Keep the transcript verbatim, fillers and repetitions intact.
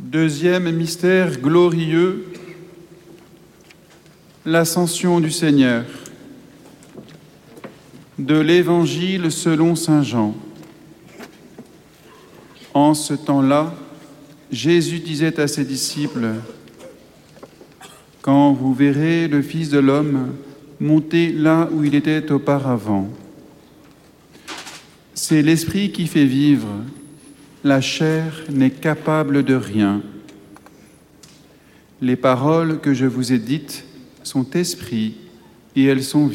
Deuxième mystère glorieux, l'ascension du Seigneur. De l'Évangile selon saint Jean. En ce temps-là, Jésus disait à ses disciples : « Quand vous verrez le Fils de l'homme monter là où il était auparavant, c'est l'Esprit qui fait vivre, la chair n'est capable de rien. Les paroles que je vous ai dites sont esprit et elles sont vie. »